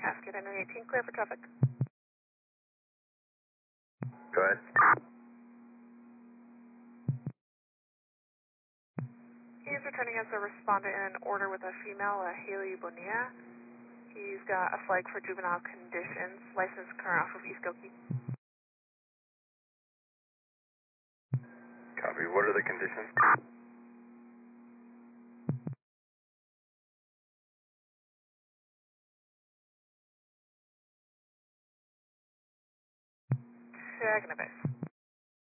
Cascade Henry 18, clear for traffic. Go ahead. He's returning as a respondent in an order with a female, Haley Bonilla. He's got a flag for juvenile conditions, license current off of East Goki. Copy. What are the conditions? Checking a base.